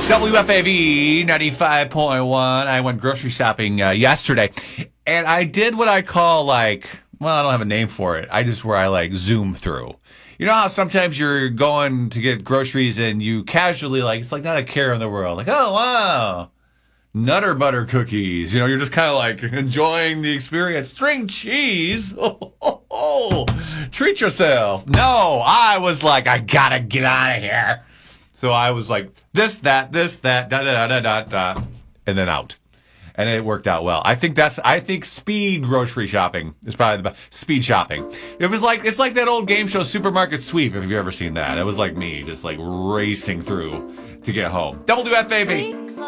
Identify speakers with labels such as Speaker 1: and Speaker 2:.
Speaker 1: WFAV 95.1. I went grocery shopping yesterday, and I did what I call I don't have a name for it. Where I zoom through. You know how sometimes you're going to get groceries and you casually it's not a care in the world. Oh, wow. Nutter butter cookies. You're just kind of enjoying the experience. String cheese. Oh, treat yourself. No, I was I gotta get out of here. So I was this, that, da, da, da, da, da, and then out. And it worked out well. I think speed grocery shopping is probably the best. Speed shopping. It's like that old game show Supermarket Sweep, if you've ever seen that. It was like me, just racing through to get home. WFAB.